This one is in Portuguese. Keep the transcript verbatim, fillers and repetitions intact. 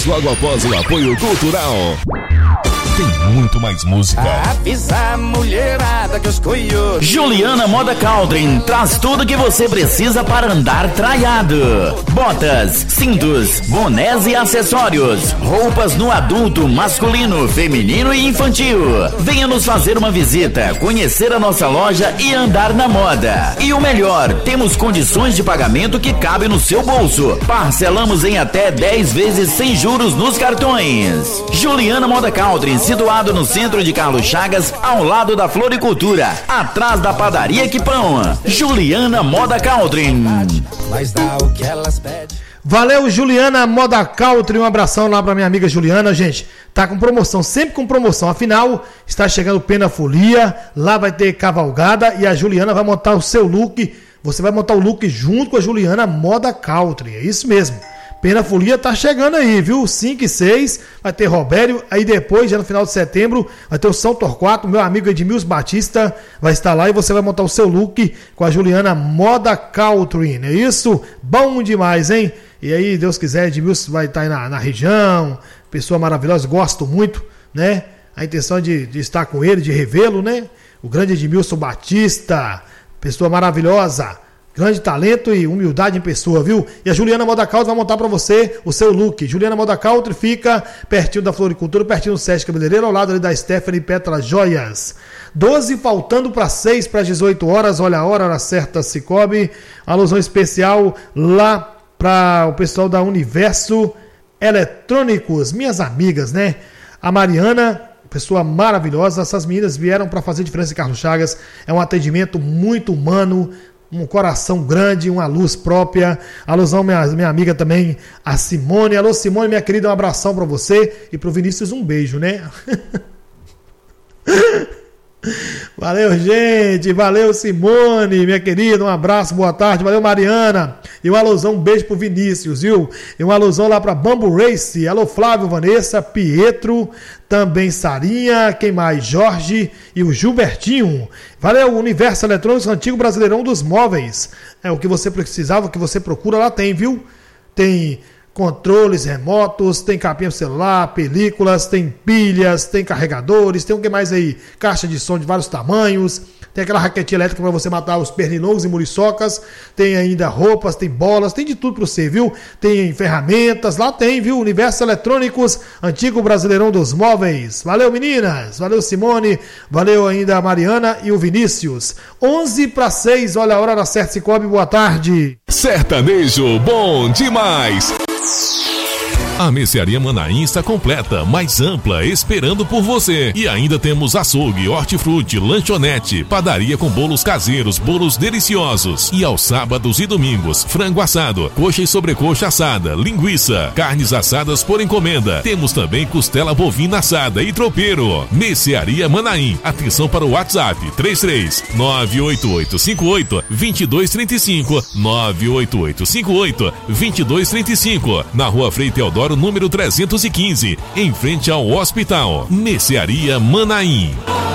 Logo após o apoio cultural, tem muito mais música. Avisa a mulherada que os coios. Juliana Moda Caldrin traz tudo que você precisa para andar traiado: botas, cintos, bonés e acessórios, roupas no adulto, masculino, feminino e infantil. Venha nos fazer uma visita, conhecer a nossa loja e andar na moda. E o melhor, temos condições de pagamento que cabem no seu bolso. Parcelamos em até dez vezes sem juros nos cartões. Juliana Moda Caldrin, situado no centro de Carlos Chagas, ao lado da Floricultura, atrás da padaria Quipão. Juliana Moda Caldrin. Mas dá o que elas pedem. Valeu, Juliana Moda Caldrin, um abração lá pra minha amiga Juliana, gente. Tá com promoção, sempre com promoção. Afinal, está chegando Pena Folia, lá vai ter cavalgada e a Juliana vai montar o seu look. Você vai montar o look junto com a Juliana Moda Caldrin, é isso mesmo. Pena Folia tá chegando aí, viu? cinco e seis, vai ter Robério, aí depois, já no final de setembro, vai ter o São Torquato, meu amigo Edmilson Batista vai estar lá e você vai montar o seu look com a Juliana Moda Caldrin, é isso? Bom demais, hein? E aí, Deus quiser, Edmilson vai estar aí na, na região, pessoa maravilhosa, gosto muito, né? A intenção de, de estar com ele, de revê-lo, né? O grande Edmilson Batista, pessoa maravilhosa. Grande talento e humildade em pessoa, viu? E a Juliana Moda Caldrin vai montar pra você o seu look. Juliana Moda Caldrin fica pertinho da Floricultura, pertinho do Sesc Cabeleireiro, ao lado ali da Stephanie Petra Joias. doze faltando para seis para as dezoito horas. Olha a hora, hora certa, Cicobi. Alusão especial lá para o pessoal da Universo Eletrônicos, minhas amigas, né? A Mariana, pessoa maravilhosa. Essas meninas vieram para fazer diferença em Carlos Chagas. É um atendimento muito humano, um coração grande, uma luz própria. Alusão, minha, minha amiga também, a Simone. Alô, Simone, minha querida, um abração pra você. E pro Vinícius, um beijo, né? Valeu, gente. Valeu, Simone, minha querida. Um abraço, boa tarde. Valeu, Mariana. E um alusão, um beijo pro Vinícius, viu? E uma alusão lá pra Bambu Race. Alô, Flávio, Vanessa, Pietro, também Sarinha, quem mais? Jorge e o Gilbertinho. Valeu, Universo Eletrônicos, antigo brasileirão dos móveis. É o que você precisava, o que você procura, lá tem, viu? Tem controles remotos, tem capinha pro celular, películas, tem pilhas, tem carregadores, tem o que mais aí? Caixa de som de vários tamanhos, tem aquela raquetinha elétrica para você matar os pernilongos e muriçocas, tem ainda roupas, tem bolas, tem de tudo para você, viu? Tem ferramentas, lá tem, viu? Universo Eletrônicos, antigo brasileirão dos móveis. Valeu, meninas, valeu, Simone, valeu ainda a Mariana e o Vinícius. onze para seis, olha a hora da Certa Cicobi, boa tarde. Sertanejo bom demais. A Mercearia Manaim está completa, mais ampla, esperando por você. E ainda temos açougue, hortifruti, lanchonete, padaria com bolos caseiros, bolos deliciosos. E aos sábados e domingos, frango assado, coxa e sobrecoxa assada, linguiça, carnes assadas por encomenda. Temos também costela bovina assada e tropeiro. Mercearia Manaim. Atenção para o WhatsApp três três nove oito oito cinco oito dois dois três cinco, nove oito oito cinco oito dois dois três cinco, na Rua Frei Teodoro, número trezentos e quinze, em frente ao hospital. Mercearia Manaim.